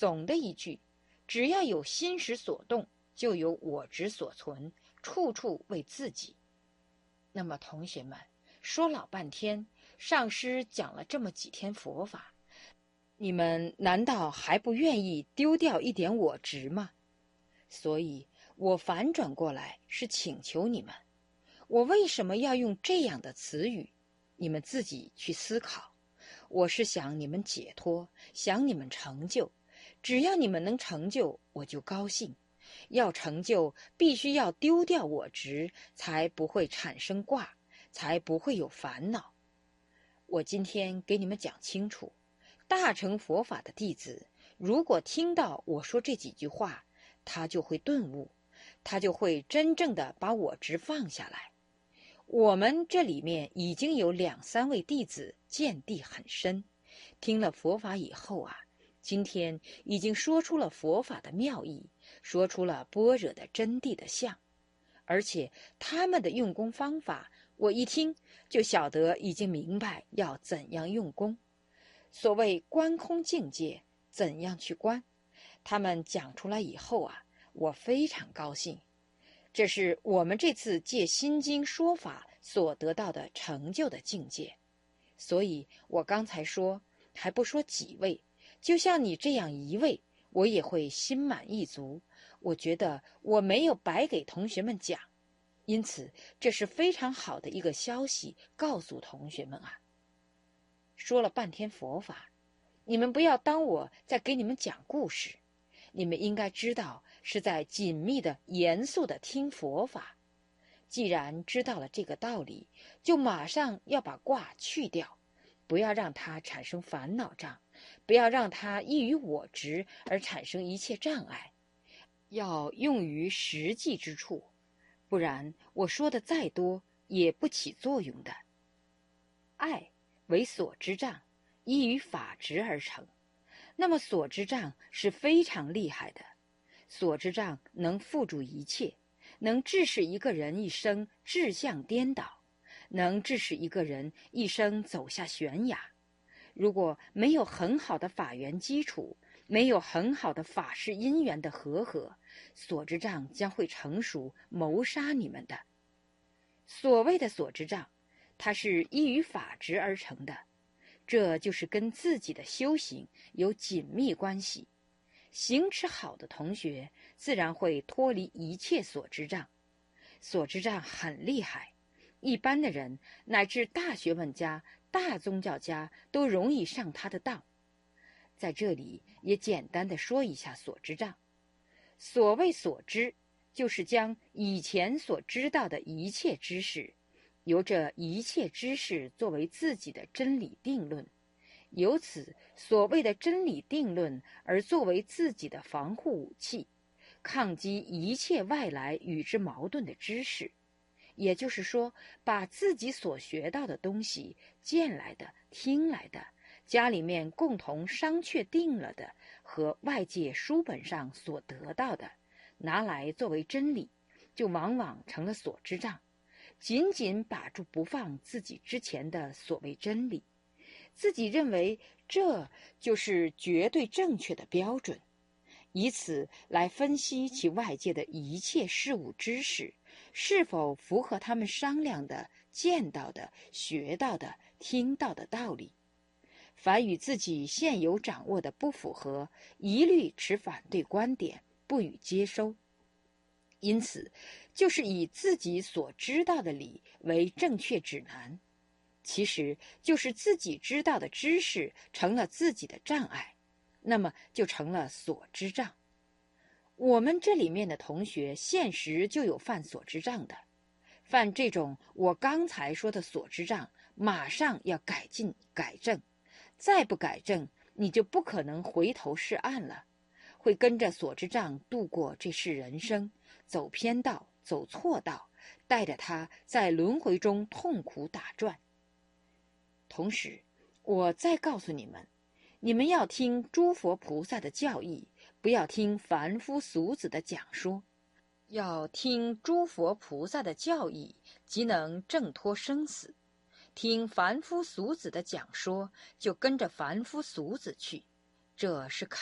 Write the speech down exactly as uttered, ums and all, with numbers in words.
总的一句，只要有心识所动，就有我执所存，处处为自己。那么同学们，说老半天，上师讲了这么几天佛法，你们难道还不愿意丢掉一点我执吗？所以我反转过来是请求你们，我为什么要用这样的词语？你们自己去思考。我是想你们解脱，想你们成就，只要你们能成就，我就高兴。要成就，必须要丢掉我执，才不会产生挂，才不会有烦恼。我今天给你们讲清楚，大乘佛法的弟子，如果听到我说这几句话，他就会顿悟，他就会真正的把我执放下来。我们这里面已经有两三位弟子见地很深，听了佛法以后啊，今天已经说出了佛法的妙义，说出了般若的真谛的相，而且他们的用功方法，我一听就晓得已经明白要怎样用功。所谓观空境界，怎样去观，他们讲出来以后啊，我非常高兴。这是我们这次借心经说法所得到的成就的境界。所以我刚才说，还不说几位，就像你这样一位，我也会心满意足。我觉得我没有白给同学们讲，因此这是非常好的一个消息，告诉同学们啊。说了半天佛法，你们不要当我在给你们讲故事，你们应该知道是在紧密的、严肃的听佛法。既然知道了这个道理，就马上要把挂去掉，不要让它产生烦恼障，不要让它依于我执而产生一切障碍，要用于实际之处，不然我说的再多也不起作用的。爱为所知障，依于法执而成。那么所知障是非常厉害的，所知障能缚住一切，能致使一个人一生志向颠倒，能致使一个人一生走下悬崖。如果没有很好的法缘基础，没有很好的法事因缘的和合，所知障将会成熟，谋杀你们的。所谓的所知障，它是依于法执而成的，这就是跟自己的修行有紧密关系。行持好的同学，自然会脱离一切所知障。所知障很厉害，一般的人乃至大学问家、大宗教家都容易上他的当。在这里也简单的说一下所知障。所谓所知，就是将以前所知道的一切知识，由这一切知识作为自己的真理定论，由此所谓的真理定论而作为自己的防护武器，抗击一切外来与之矛盾的知识。也就是说，把自己所学到的东西，见来的、听来的，家里面共同商确定了的，和外界书本上所得到的，拿来作为真理，就往往成了所知障，紧紧把住不放自己之前的所谓真理，自己认为这就是绝对正确的标准，以此来分析其外界的一切事物知识是否符合他们商量的、见到的、学到的、听到的道理。凡与自己现有掌握的不符合，一律持反对观点，不予接收。因此，就是以自己所知道的理为正确指南，其实就是自己知道的知识成了自己的障碍，那么就成了所知障。我们这里面的同学现实就有犯所知障的，犯这种我刚才说的所知障，马上要改进改正，再不改正，你就不可能回头是岸了，会跟着所知障度过这世人生，走偏道，走错道，带着他在轮回中痛苦打转。同时，我再告诉你们，你们要听诸佛菩萨的教义，不要听凡夫俗子的讲说，要听诸佛菩萨的教义，即能挣脱生死。听凡夫俗子的讲说，就跟着凡夫俗子去，这是